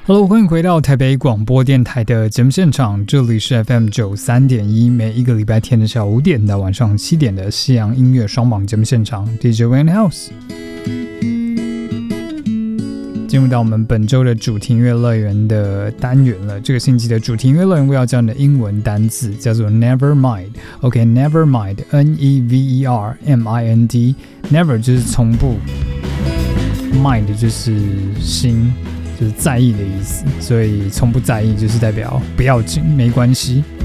Hello， 欢迎回到台北广播电台的节目现场，这里是 FM 93.1，每一个礼拜天的下午5点到晚上7点的西洋音乐双榜节目现场 ，DJ Wayne House。进入到我们本周的主题音乐乐园的单元了。这个星期的主题音乐乐园我要教你的英文单字叫做 Never Mind。OK，Never Mind，N-E-V-E-R-M-I-N-D。Never 就是从不 ，Mind 就是心。就是在意的意思，所以从不在意就是代表不要紧，没关系。